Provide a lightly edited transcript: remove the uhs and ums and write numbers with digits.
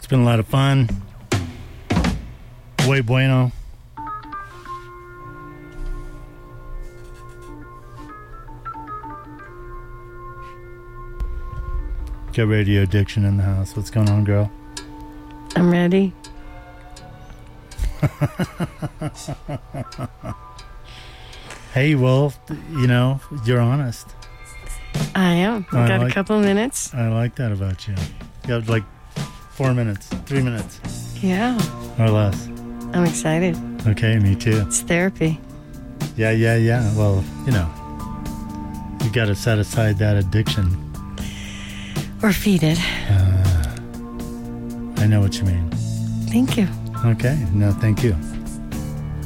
It's been a lot of fun. Muy bueno. Got Radio Addiction in the house. What's going on, girl? I'm ready. Hey, well, you know, you're honest. I am. I've got a couple minutes. I like that about you. You have like 4 minutes, 3 minutes. Yeah. Or less. I'm excited. Okay, me too. It's therapy. Yeah. Well, you know, you got to set aside that addiction. Or feed it. I know what you mean. Thank you. Okay. No, thank you.